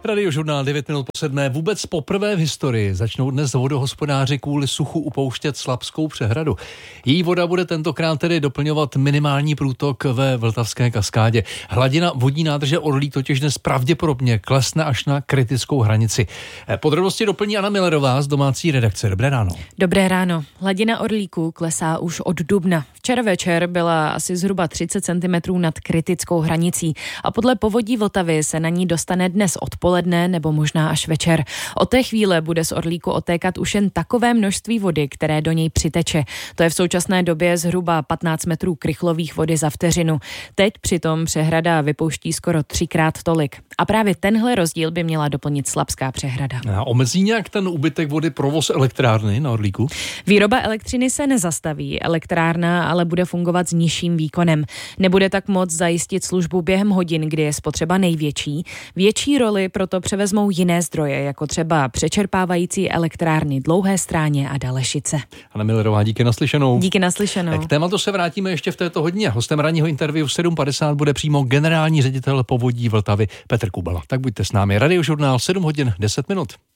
Radiožurnál 9 minut po 7. Vůbec poprvé v historii začnou dnes vodohospodáři kvůli suchu upouštět Slapskou přehradu. Její voda bude tentokrát tedy doplňovat minimální průtok ve Vltavské kaskádě. Hladina vodní nádrže Orlík totiž dnes pravděpodobně klesne až na kritickou hranici. Podrobnosti doplní Anna Millerová z domácí redakce. Dobré ráno. Dobré ráno. Hladina Orlíku klesá už od dubna. Včera večer byla asi zhruba 30 cm nad kritickou hranicí a podle povodí Vltavy se na ní dostane dnes odpoledne nebo možná až večer. Od té chvíle bude z Orlíku otékat už jen takové množství vody, které do něj přiteče. To je v současné době zhruba 15 metrů krychlových vody za vteřinu. Teď přitom přehrada vypouští skoro 3x tolik. A právě tenhle rozdíl by měla doplnit Slapská přehrada. A omezí nějak ten úbytek vody provoz elektrárny na Orlíku? Výroba elektřiny se nezastaví. Elektrárna ale bude fungovat s nižším výkonem. Nebude tak moc zajistit službu během hodin, kdy je spotřeba největší. Větší roli proto převezmou jiné zdroje, jako třeba přečerpávající elektrárny Dlouhé Stráně a Dalešice. Anna Millerová, díky naslyšenou. Díky naslyšenou. K tématu se vrátíme ještě v této hodině. Hostem ranního interview v 7:50 bude přímo generální ředitel povodí Vltavy Petr Kubala. Tak buďte s námi. Radiožurnál 7 hodin 10 minut.